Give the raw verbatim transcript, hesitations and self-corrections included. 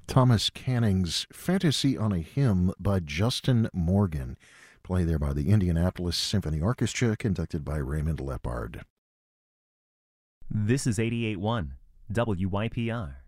Thomas Canning's Fantasy on a Hymn by Justin Morgan. Play there by the Indianapolis Symphony Orchestra, conducted by Raymond Lepard. This is eighty-eight point one W Y P R.